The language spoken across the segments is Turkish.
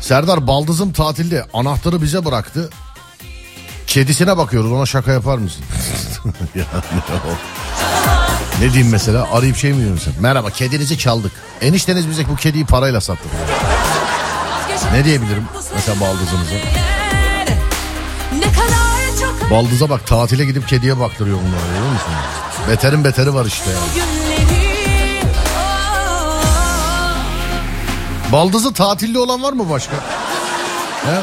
Serdar, baldızım tatilde, anahtarı bize bıraktı. Kedisine bakıyoruz, ona şaka yapar mısın? Ya, ne diyeyim mesela, arayıp şey mi diyorsun sen? Merhaba, kedinizi çaldık. Enişteniz bize bu kediyi parayla sattı. Ne diyebilirim mesela baldızımıza? Baldıza bak, tatile gidip kediye baktırıyor bunları, biliyor musun? Beterin beteri var işte ya. Baldızı tatilde olan var mı başka? He?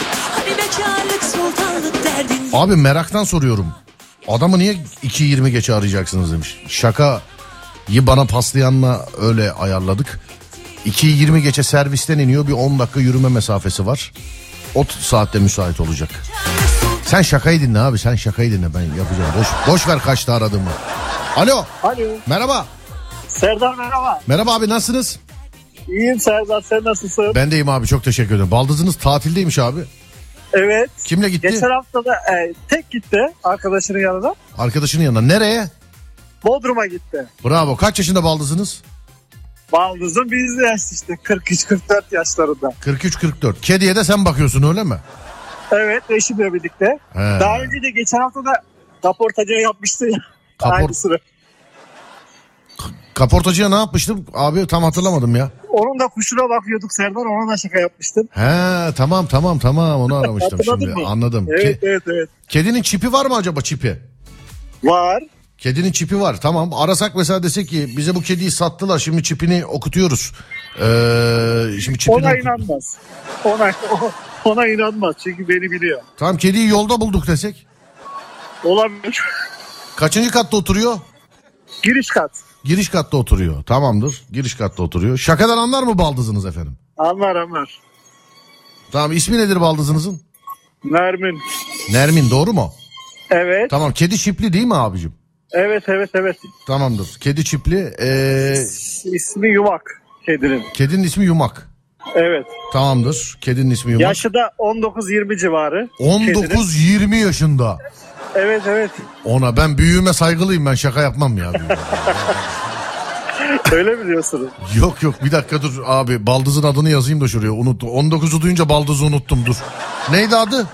Abi meraktan soruyorum. Adamı niye 2.20 geçe arayacaksınız demiş. Şakayı bana paslayanla öyle ayarladık. 2.20 geçe servisten iniyor, bir 10 dakika yürüme mesafesi var. O saatte müsait olacak. Sen şakayı dinle abi, sen şakayı dinle, ben yapacağım. Boş ver kaçta aradığımı. Alo. Alo. Merhaba. Serdar merhaba. Merhaba abi, nasılsınız? İyiyim Serdar, sen nasılsın? Ben de iyiyim abi, çok teşekkür ederim. Baldızınız tatildeymiş abi. Evet. Kimle gitti? Geçen hafta da tek gitti arkadaşının yanına. Arkadaşının yanına. Nereye? Bodrum'a gitti. Bravo. Kaç yaşında baldızınız? Baldızım bizde yaş işte 43-44 yaşlarında. 43-44. Kediye de sen bakıyorsun öyle mi? Evet, eşimle birlikte. He. Daha önce de geçen hafta da kaportacıya yapmıştı ya. Aynısını. Kaportacıya ne yapmıştım? Abi tam hatırlamadım ya. Onun da kuşuna bakıyorduk Serdar, ona da şaka yapmıştım. He, tamam onu aramıştım şimdi. Mı? Anladım. Evet. Kedinin çipi var mı acaba, çipi? Var. Kedinin çipi var, tamam. Arasak mesela, desek ki bize bu kediyi sattılar, şimdi çipini okutuyoruz. Şimdi çipini ona inanmaz. Ona inanmaz çünkü beni biliyor. Tamam, kediyi yolda bulduk desek. Olabilir. Kaçıncı katta oturuyor? Giriş kat. Giriş katta oturuyor. Tamamdır. Giriş katta oturuyor. Şakadan anlar mı baldızınız efendim? Anlar. Tamam, ismi nedir baldızınızın? Nermin. Nermin, doğru mu? Evet. Tamam, kedi çipli değil mi abicim? Evet. Tamamdır. Kedi çipli. İsmi Yumak kedinin. Kedinin ismi Yumak. Evet. Tamamdır. Kedinin ismi Yumak. Yaşı da 19-20 civarı. 19-20 yaşında. Evet. Ona ben büyüğüme saygılıyım, ben şaka yapmam ya. Öyle mi diyorsunuz? Yok bir dakika dur abi, baldızın adını yazayım da şuraya, unuttum. 19'u duyunca baldızı unuttum, dur. Neydi adı?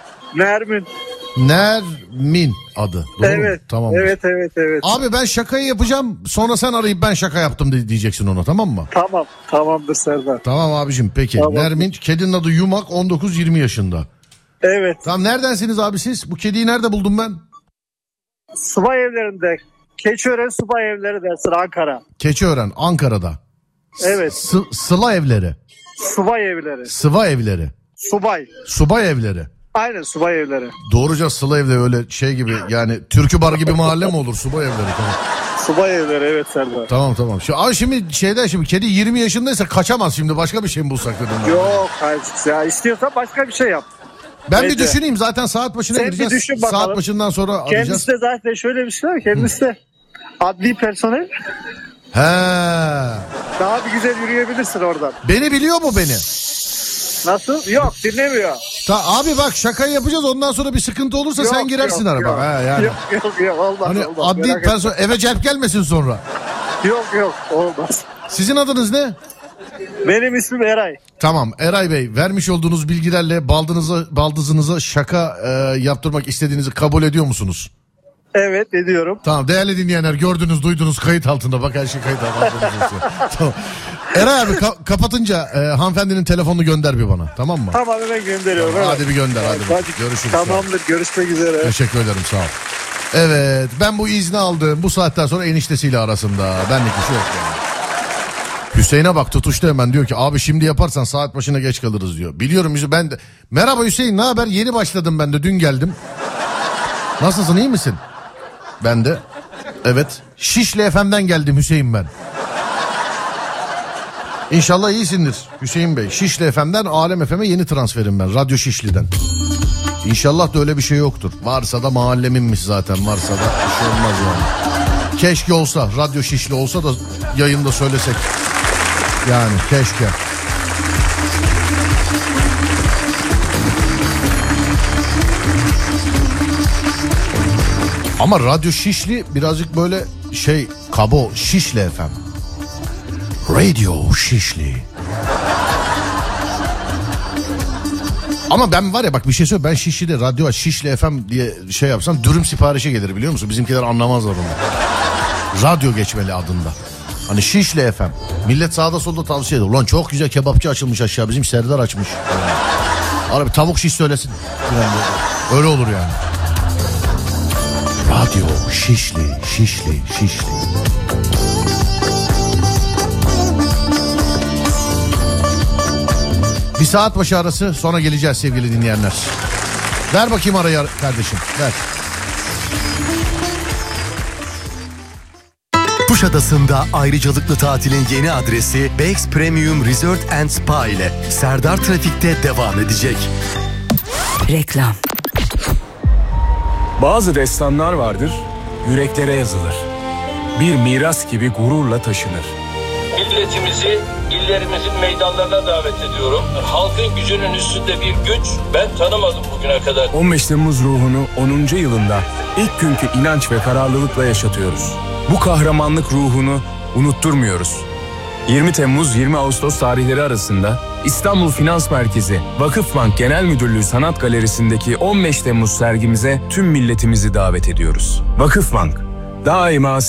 Nermin adı. Doğru evet. Mu? Tamam. Evet. Abi ben şakayı yapacağım, sonra sen arayıp ben şaka yaptım diyeceksin ona, tamam mı? Tamamdır Serdar. Tamam abicim, peki. Tamam. Nermin, kedinin adı Yumak, 19-20 yaşında. Evet. Tamam, neredensiniz abi siz? Bu kediyi nerede buldum ben? Subay evlerinde. Keçiören Subay evleri dersin, Ankara. Keçiören, Ankara'da. Evet. Sıla evleri. Subay evleri. Sıva evleri. Subay evleri. Aynen, subay evleri. Doğruca Sıla evleri, öyle şey gibi yani, türkü bar gibi mahalle mi olur? Subay evleri, tamam. Subay evleri, evet Serdar. Tamam. Şimdi kedi 20 yaşındaysa kaçamaz, şimdi başka bir şey mi bulsak dedim. Yok hayır ya, istiyorsan başka bir şey yap. Ben bir düşüneyim, zaten saat başına sen gireceğiz. Saat başından sonra arayacağız. Kendisi de zaten şöyle bir şey var, kendisi de adli personel. He. Daha bir güzel yürüyebilirsin oradan. Beni biliyor mu beni? Nasıl? Yok, dinlemiyor. Abi bak, şakayı yapacağız, ondan sonra bir sıkıntı olursa sen girersin araba. Yok. Yani. Yok olmaz. Hani olmaz. adli personel eve celp gelmesin sonra. Yok olmaz. Sizin adınız ne? Benim ismim Eray. Tamam Eray Bey, vermiş olduğunuz bilgilerle baldızınıza şaka yaptırmak istediğinizi kabul ediyor musunuz? Evet, ediyorum. Tamam, değerli dinleyenler, gördünüz duydunuz, kayıt altında, bak her şey kayıt altında. Tamam. Eray abi kapatınca hanımefendinin telefonunu gönder bir bana, tamam mı? Tamam, hemen gönderiyorum. Tamam, hadi bir gönder, hadi. Görüşürüz. Tamamdır, görüşmek üzere. Teşekkür ederim, sağ ol. Evet, ben bu izni aldım, bu saatten sonra eniştesiyle arasında benlik bir şey yok yani. Hüseyin'e bak, tutuştu hemen, diyor ki abi şimdi yaparsan saat başına geç kalırız diyor. Biliyorum ben de. Merhaba Hüseyin, ne haber? Yeni başladım ben de, dün geldim. Nasılsın, iyi misin? Ben de. Evet. Şişli FM'den geldim Hüseyin ben. İnşallah iyisindir Hüseyin Bey. Şişli FM'den Alem FM'e yeni transferim ben. Radyo Şişli'den. İnşallah da öyle bir şey yoktur. Varsa da mahalleminmiş zaten. Varsa da bir şey olmaz yani. Keşke olsa, Radyo Şişli olsa da yayında söylesek. Yani keşke. Ama Radyo Şişli birazcık böyle kabo, Şişli FM. Radio Şişli. Ama ben var ya bak bir şey söyleyeyim. Ben Şişli'de radyo aç Şişli FM diye şey yapsam dürüm siparişe gelir biliyor musun? Bizimkiler anlamazlar onu. Radyo geçmeli adında. Hani Şişli FM. Millet sağda solda tavsiye ediyor. Ulan çok güzel kebapçı açılmış aşağı. Bizim Serdar açmış. Abi tavuk şiş söylesin. Öyle olur yani. Radyo Şişli. Bir saat başı arası sonra geleceğiz sevgili dinleyenler. Ver bakayım arayı kardeşim. Ver. Kuşadası'nda ayrıcalıklı tatilin yeni adresi Bex Premium Resort and Spa ile Serdar Trafik'te devam edecek. Reklam. Bazı destanlar vardır, yüreklere yazılır. Bir miras gibi gururla taşınır. Milletimizi illerimizin meydanlarına davet ediyorum. Halkın gücünün üstünde bir güç ben tanımadım bugüne kadar. 15 Temmuz ruhunu 10. yılında ilk günkü inanç ve kararlılıkla yaşatıyoruz. Bu kahramanlık ruhunu unutturmuyoruz. 20 Temmuz 20 Ağustos tarihleri arasında İstanbul Finans Merkezi Vakıfbank Genel Müdürlüğü Sanat Galerisi'ndeki 15 Temmuz sergimize tüm milletimizi davet ediyoruz. Vakıfbank daima